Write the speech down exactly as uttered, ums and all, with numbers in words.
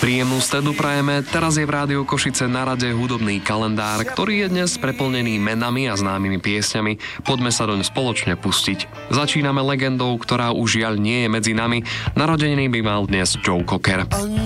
Príjemnú stredu prajeme, teraz je v Rádiu Košice na rade hudobný kalendár, ktorý je dnes preplnený menami a známymi piesňami. Poďme sa doň spoločne pustiť. Začíname legendou, ktorá už žiaľ nie je medzi nami. Narodeniny by mal dnes Joe Cocker.